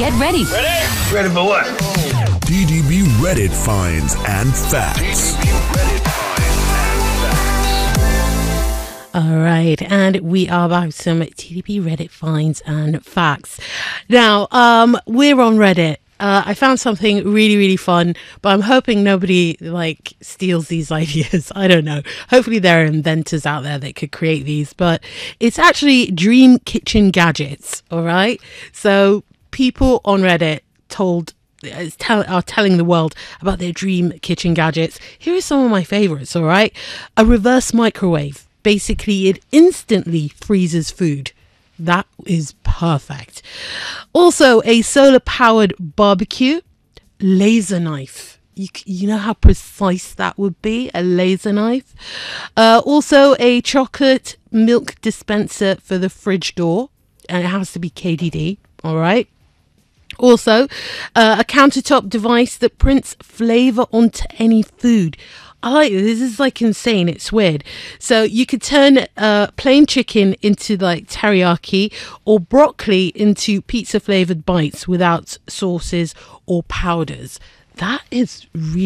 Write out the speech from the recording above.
Get ready. Ready for what? TDB Reddit finds and facts. All right, and we are back with some TDB Reddit finds and facts. Now, we're on Reddit. I found something really, really fun, but I'm hoping nobody steals these ideas. I don't know. Hopefully there are inventors out there that could create these, but it's actually dream kitchen gadgets. All right. So people on Reddit are telling the world about their dream kitchen gadgets. Here are some of my favorites. All right. A reverse microwave. Basically, it instantly freezes food. That is perfect. Also, a solar-powered barbecue. Laser knife. You know how precise that would be? A laser knife. Also, a chocolate milk dispenser for the fridge door. And it has to be KDD. All right. Also, a countertop device that prints flavor onto any food. I like this. This is insane. It's weird. So you could turn plain chicken into teriyaki or broccoli into pizza flavored bites without sauces or powders. That is really